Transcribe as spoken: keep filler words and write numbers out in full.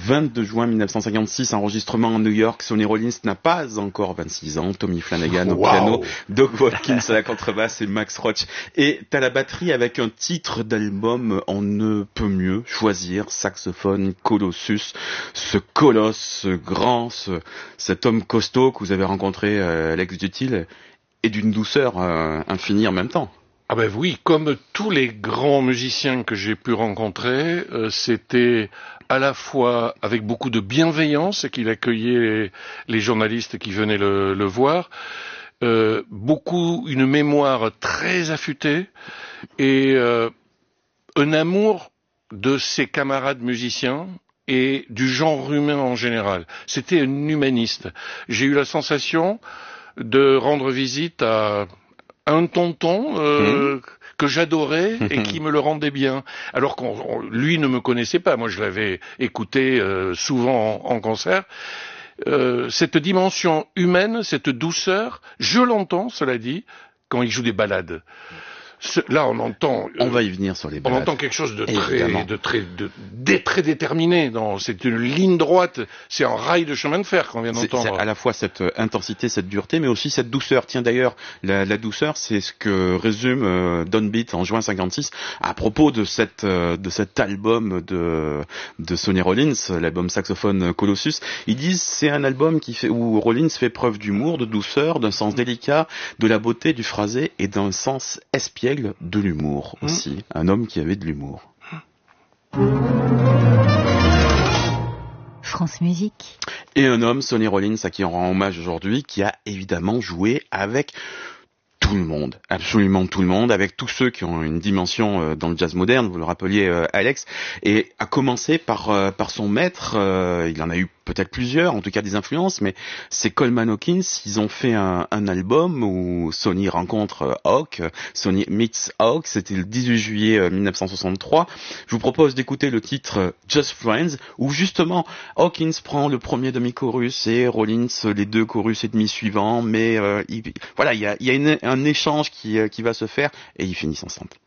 vingt-deux juin mille neuf cent cinquante-six, enregistrement à New York. Sonny Rollins n'a pas encore vingt-six ans. Tommy Flanagan au wow. piano, Doc Watkins à la contrebasse et Max Roach est à la batterie avec un titre d'album On ne peut mieux choisir. Saxophone Colossus, ce colosse, ce grand, ce, cet homme costaud que vous avez rencontré, euh, Alex Dutil, et d'une douceur euh, infinie en même temps. Ah ben oui, comme tous les grands musiciens que j'ai pu rencontrer, euh, c'était à la fois avec beaucoup de bienveillance qu'il accueillait les, les journalistes qui venaient le, le voir, euh, beaucoup une mémoire très affûtée et euh, un amour de ses camarades musiciens et du genre humain en général. C'était un humaniste. J'ai eu la sensation de rendre visite à un tonton euh, mmh. que j'adorais et qui me le rendait bien, alors qu'on on, lui ne me connaissait pas. Moi, je l'avais écouté euh, souvent en, en concert. Euh, cette dimension humaine, cette douceur, je l'entends, cela dit, quand il joue des ballades. Ce, là, on entend. On euh, va y venir sur les balades. On entend quelque chose de très, de très, de, de très déterminé. Dans, c'est une ligne droite. C'est un rail de chemin de fer qu'on vient d'entendre. C'est, c'est à la fois cette intensité, cette dureté, mais aussi cette douceur. Tiens, d'ailleurs, la, la douceur, c'est ce que résume euh, Downbeat en juin cinquante-six à propos de cette, euh, de cet album de, de Sonny Rollins, l'album Saxophone Colossus. Ils disent c'est un album qui fait où Rollins fait preuve d'humour, de douceur, d'un sens délicat, de la beauté du phrasé et d'un sens espiègle de l'humour aussi. Mmh. Un homme qui avait de l'humour. France Musique. Et un homme, Sonny Rollins, à qui on rend hommage aujourd'hui, qui a évidemment joué avec tout le monde, absolument tout le monde, avec tous ceux qui ont une dimension euh, dans le jazz moderne, vous le rappeliez euh, Alex, et a commencé par euh, par son maître, euh, il en a eu peut-être plusieurs, en tout cas des influences, mais c'est Coleman Hawkins. Ils ont fait un, un album où Sonny rencontre Hawk, Sonny meets Hawk, c'était le dix-huit juillet mille neuf cent soixante-trois. Je vous propose d'écouter le titre Just Friends, où justement Hawkins prend le premier demi-chorus et Rollins les deux chorus et demi suivants, mais euh, il, voilà, il y a, il y a une, un échange qui, qui va se faire et ils finissent ensemble.